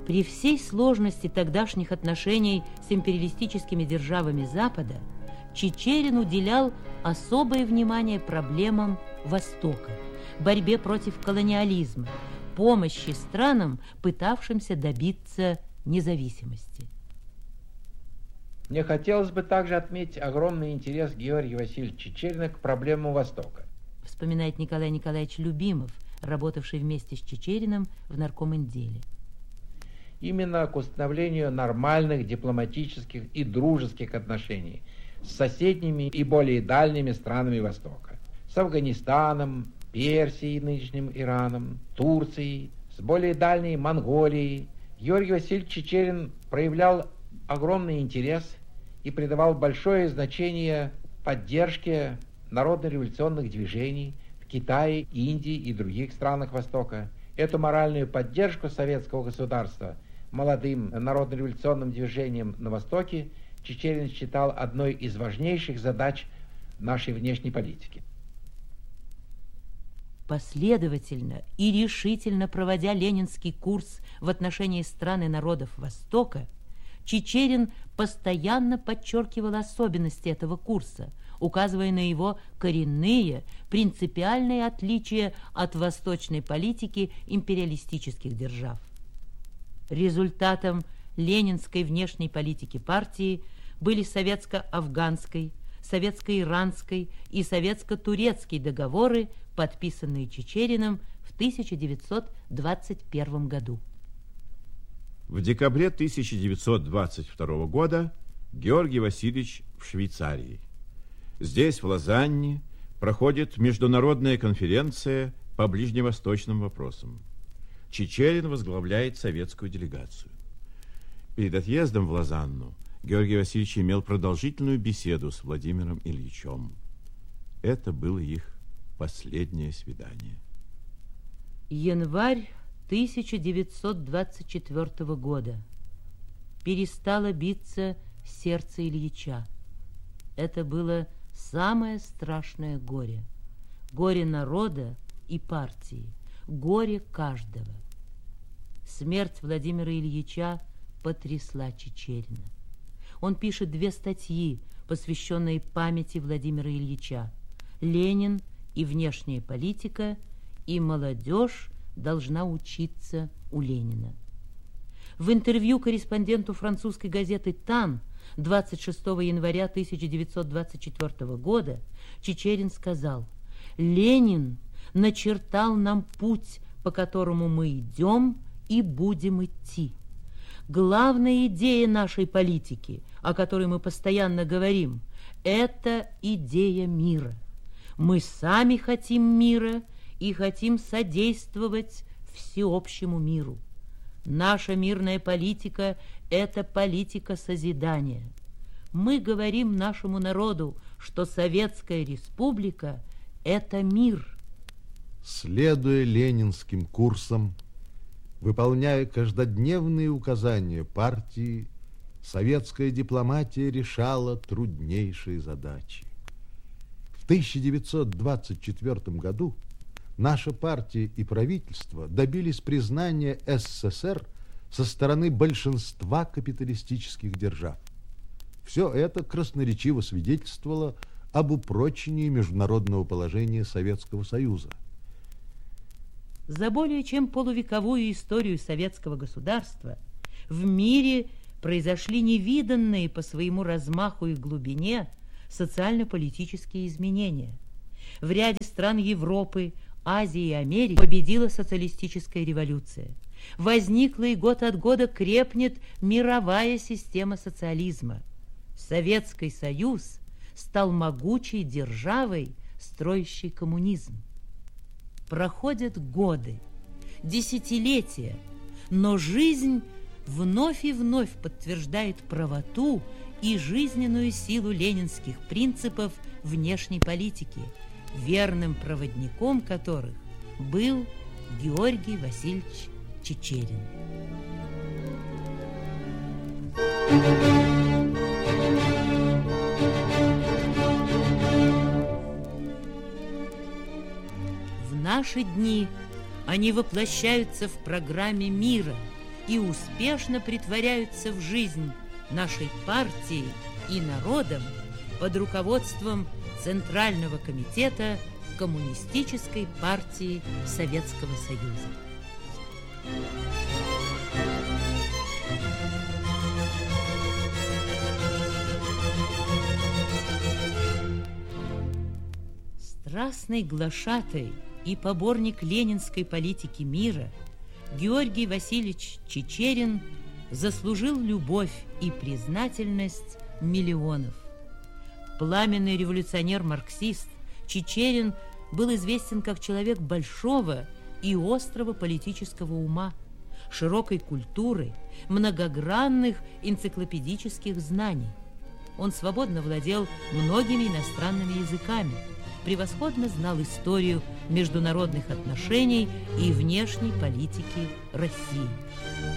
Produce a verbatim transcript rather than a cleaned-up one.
При всей сложности тогдашних отношений с империалистическими державами Запада Чичерин уделял особое внимание проблемам Востока, борьбе против колониализма, помощи странам, пытавшимся добиться независимости. Мне хотелось бы также отметить огромный интерес Георгия Васильевича Чичерина к проблемам Востока. Вспоминает Николай Николаевич Любимов, работавший вместе с Чичериным в наркоминделе. Именно к установлению нормальных дипломатических и дружеских отношений с соседними и более дальними странами Востока. С Афганистаном, Персией, нынешним Ираном, Турцией, с более дальней Монголией. Георгий Васильевич Чичерин проявлял огромный интерес и придавал большое значение поддержке народно-революционных движений в Китае, Индии и других странах Востока. Эту моральную поддержку советского государства молодым народно-революционным движением на Востоке Чичерин считал одной из важнейших задач нашей внешней политики. Последовательно и решительно проводя ленинский курс в отношении стран и народов Востока, Чичерин постоянно подчеркивал особенности этого курса, указывая на его коренные, принципиальные отличия от восточной политики империалистических держав. Результатом ленинской внешней политики партии были советско-афганской, советско-иранской и советско-турецкий договоры, подписанные Чичериным в тысяча девятьсот двадцать первом году. В декабре тысяча девятьсот двадцать второго года Георгий Васильевич в Швейцарии. Здесь, в Лозанне, проходит международная конференция по ближневосточным вопросам. Чичерин возглавляет советскую делегацию. Перед отъездом в Лозанну Георгий Васильевич имел продолжительную беседу с Владимиром Ильичем. Это было их последнее свидание. Январь тысяча девятьсот двадцать четвёртого года. Перестало биться сердце Ильича. Это было самое страшное горе. Горе народа и партии. Горе каждого. Смерть Владимира Ильича потрясла Чичерина. Он пишет две статьи, посвященные памяти Владимира Ильича: «Ленин и внешняя политика» и «Молодежь должна учиться у Ленина». В интервью корреспонденту французской газеты «Тан» двадцать шестого января тысяча девятьсот двадцать четвёртого года Чичерин сказал: «Ленин начертал нам путь, по которому мы идем и будем идти. Главная идея нашей политики, о которой мы постоянно говорим, это идея мира. Мы сами хотим мира и хотим содействовать всеобщему миру. Наша мирная политика – это политика созидания. Мы говорим нашему народу, что Советская Республика – это мир». Следуя ленинским курсам, выполняя каждодневные указания партии, советская дипломатия решала труднейшие задачи. В тысяча девятьсот двадцать четвёртом году наша партия и правительство добились признания СССР со стороны большинства капиталистических держав. Все это красноречиво свидетельствовало об упрочении международного положения Советского Союза. За более чем полувековую историю советского государства в мире произошли невиданные по своему размаху и глубине социально-политические изменения. В ряде стран Европы, Азии и Америки победила социалистическая революция. Возникла и год от года крепнет мировая система социализма. Советский Союз стал могучей державой, строящей коммунизм. Проходят годы, десятилетия, но жизнь вновь и вновь подтверждает правоту и жизненную силу ленинских принципов внешней политики, верным проводником которых был Георгий Васильевич Чичерин. В наши дни они воплощаются в программе мира, и успешно притворяются в жизнь нашей партией и народом под руководством Центрального комитета Коммунистической партии Советского Союза. Страстный глашатай и поборник ленинской политики мира Георгий Васильевич Чичерин заслужил любовь и признательность миллионов. Пламенный революционер-марксист Чичерин был известен как человек большого и острого политического ума, широкой культуры, многогранных энциклопедических знаний. Он свободно владел многими иностранными языками, превосходно знал историю международных отношений и внешней политики России.